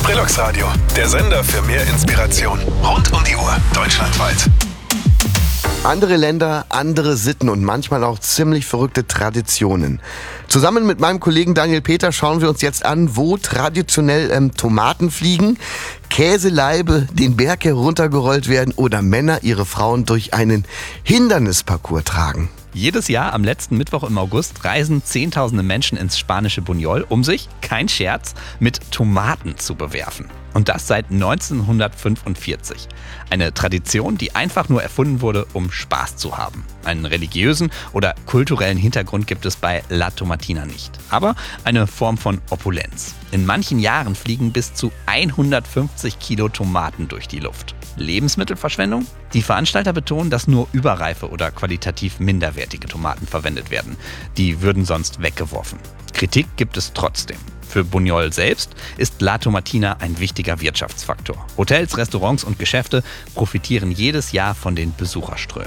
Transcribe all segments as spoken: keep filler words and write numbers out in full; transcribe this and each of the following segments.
Brillux Radio, der Sender für mehr Inspiration. Rund um die Uhr, deutschlandweit. Andere Länder, andere Sitten und manchmal auch ziemlich verrückte Traditionen. Zusammen mit meinem Kollegen Daniel Peter schauen wir uns jetzt an, wo traditionell ähm, Tomaten fliegen, Käselaibe den Berg heruntergerollt werden oder Männer ihre Frauen durch einen Hindernisparcours tragen. Jedes Jahr am letzten Mittwoch im August reisen Zehntausende Menschen ins spanische Buñol, um sich, kein Scherz, mit Tomaten zu bewerfen. Und das seit neunzehnhundertfünfundvierzig. Eine Tradition, die einfach nur erfunden wurde, um Spaß zu haben. Einen religiösen oder kulturellen Hintergrund gibt es bei La Tomatina nicht. Aber eine Form von Opulenz. In manchen Jahren fliegen bis zu hundertfünfzig Kilo Tomaten durch die Luft. Lebensmittelverschwendung? Die Veranstalter betonen, dass nur überreife oder qualitativ minderwertige Tomaten verwendet werden. Die würden sonst weggeworfen. Kritik gibt es trotzdem. Für Buñol selbst ist La Tomatina ein wichtiger Wirtschaftsfaktor. Hotels, Restaurants und Geschäfte profitieren jedes Jahr von den Besucherströmen.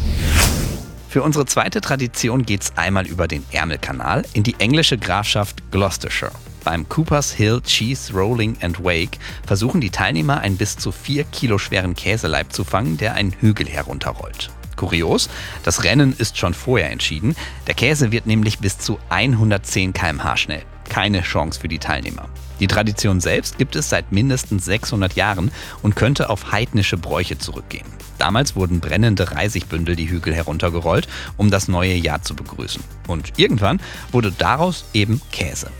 Für unsere zweite Tradition geht's einmal über den Ärmelkanal in die englische Grafschaft Gloucestershire. Beim Coopers Hill Cheese Rolling and Wake versuchen die Teilnehmer, einen bis zu vier Kilo schweren Käseleib zu fangen, der einen Hügel herunterrollt. Kurios, das Rennen ist schon vorher entschieden. Der Käse wird nämlich bis zu hundertzehn Kilometer pro Stunde schnell. Keine Chance für die Teilnehmer. Die Tradition selbst gibt es seit mindestens sechshundert Jahren und könnte auf heidnische Bräuche zurückgehen. Damals wurden brennende Reisigbündel die Hügel heruntergerollt, um das neue Jahr zu begrüßen. Und irgendwann wurde daraus eben Käse.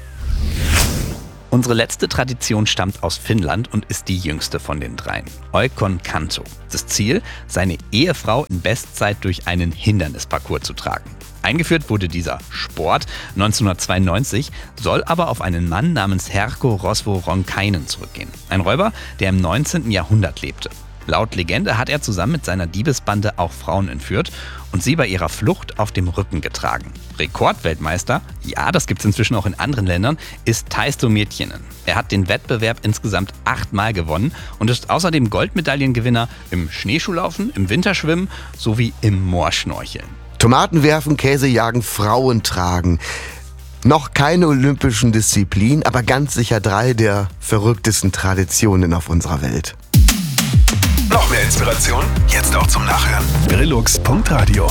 Unsere letzte Tradition stammt aus Finnland und ist die jüngste von den dreien. Oikon Kanto. Das Ziel, seine Ehefrau in Bestzeit durch einen Hindernisparcours zu tragen. Eingeführt wurde dieser Sport neunzehnhundertzweiundneunzig, soll aber auf einen Mann namens Herkko Rosvo Ronkainen zurückgehen. Ein Räuber, der im neunzehnten Jahrhundert lebte. Laut Legende hat er zusammen mit seiner Diebesbande auch Frauen entführt und sie bei ihrer Flucht auf dem Rücken getragen. Rekordweltmeister, ja, das gibt's inzwischen auch in anderen Ländern, ist Taisto Miettinen. Er hat den Wettbewerb insgesamt achtmal gewonnen und ist außerdem Goldmedaillengewinner im Schneeschuhlaufen, im Winterschwimmen sowie im Moorschnorcheln. Tomaten werfen, Käse jagen, Frauen tragen. Noch keine olympischen Disziplinen, aber ganz sicher drei der verrücktesten Traditionen auf unserer Welt. Noch mehr Inspiration? Jetzt auch zum Nachhören. Brillux Punkt Radio